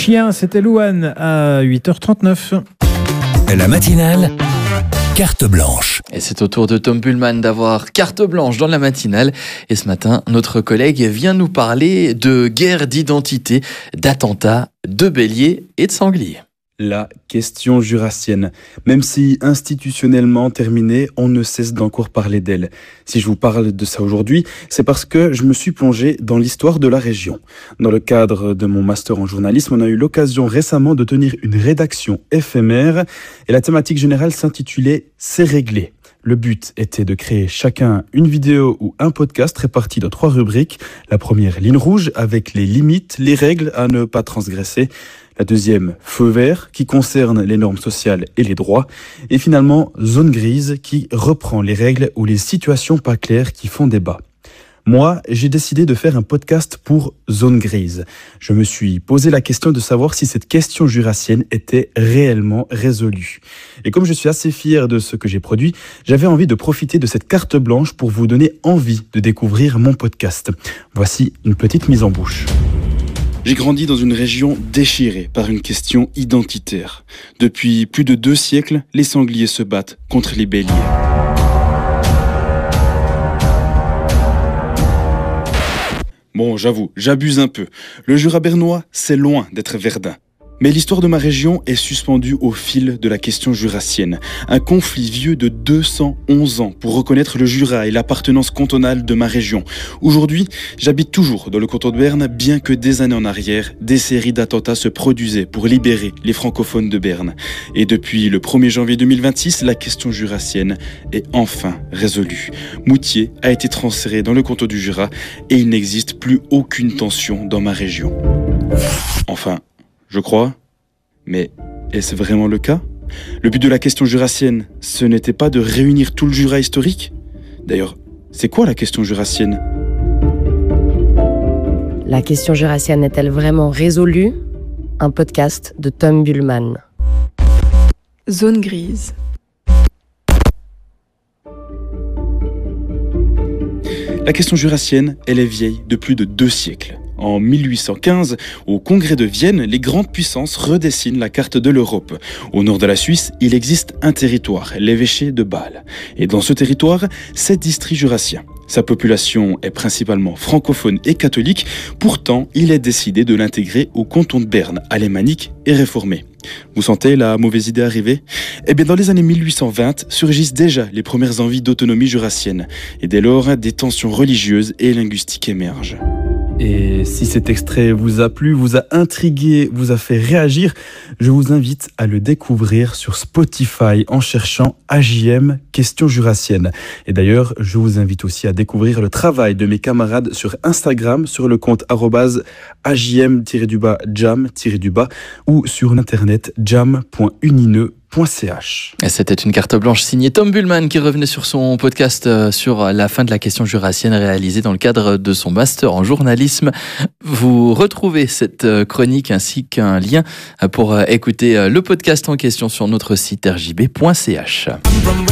Chien, c'était Louane à 8h39. La matinale, carte blanche. Et c'est au tour de Tom Buhlmann d'avoir carte blanche dans la matinale. Et ce matin, notre collègue vient nous parler de guerre d'identité, d'attentats, de béliers et de sangliers. La question jurassienne. Même si institutionnellement terminée, on ne cesse d'encore parler d'elle. Si je vous parle de ça aujourd'hui, c'est parce que je me suis plongé dans l'histoire de la région. Dans le cadre de mon master en journalisme, on a eu l'occasion récemment de tenir une rédaction éphémère et la thématique générale s'intitulait « C'est réglé ». Le but était de créer chacun une vidéo ou un podcast réparti dans 3 rubriques. La première, ligne rouge, avec les limites, les règles à ne pas transgresser. La deuxième, feu vert, qui concerne les normes sociales et les droits. Et finalement, zone grise, qui reprend les règles ou les situations pas claires qui font débat. Moi, j'ai décidé de faire un podcast pour Zone Grise. Je me suis posé la question de savoir si cette question jurassienne était réellement résolue. Et comme je suis assez fier de ce que j'ai produit, j'avais envie de profiter de cette carte blanche pour vous donner envie de découvrir mon podcast. Voici une petite mise en bouche. J'ai grandi dans une région déchirée par une question identitaire. Depuis plus de 2 siècles, les sangliers se battent contre les béliers. Bon, j'avoue, j'abuse un peu. Le Jura bernois, c'est loin d'être Verdun. Mais l'histoire de ma région est suspendue au fil de la question jurassienne. Un conflit vieux de 211 ans pour reconnaître le Jura et l'appartenance cantonale de ma région. Aujourd'hui, j'habite toujours dans le canton de Berne, bien que des années en arrière, des séries d'attentats se produisaient pour libérer les francophones de Berne. Et depuis le 1er janvier 2026, la question jurassienne est enfin résolue. Moutier a été transféré dans le canton du Jura et il n'existe plus aucune tension dans ma région. Enfin, je crois. Mais est-ce vraiment le cas ? Le but de la question jurassienne, ce n'était pas de réunir tout le Jura historique ? D'ailleurs, c'est quoi la question jurassienne ? La question jurassienne est-elle vraiment résolue ? Un podcast de Tom Buhlmann. Zone grise. La question jurassienne, elle est vieille de plus de 2 siècles. En 1815, au Congrès de Vienne, les grandes puissances redessinent la carte de l'Europe. Au nord de la Suisse, il existe un territoire, l'évêché de Bâle. Et dans ce territoire, 7 districts jurassiens. Sa population est principalement francophone et catholique, pourtant il est décidé de l'intégrer au canton de Berne, alémanique et réformé. Vous sentez la mauvaise idée arriver ? Eh bien dans les années 1820 surgissent déjà les premières envies d'autonomie jurassienne. Et dès lors, des tensions religieuses et linguistiques émergent. Et si cet extrait vous a plu, vous a intrigué, vous a fait réagir, je vous invite à le découvrir sur Spotify en cherchant AJM Question Jurassienne. Et d'ailleurs, je vous invite aussi à découvrir le travail de mes camarades sur Instagram, sur le compte @ajm-jam- ou sur internet jam.unineux.ch. Et c'était une carte blanche signée Tom Buhlmann qui revenait sur son podcast sur la fin de la question jurassienne réalisée dans le cadre de son master en journalisme. Vous retrouvez cette chronique ainsi qu'un lien pour écouter le podcast en question sur notre site rjb.ch.